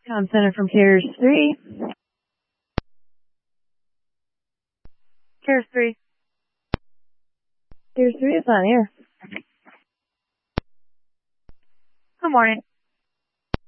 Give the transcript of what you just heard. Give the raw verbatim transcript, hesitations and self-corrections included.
Com Center from Cares three. Cares three. Cares three is on air. Good morning.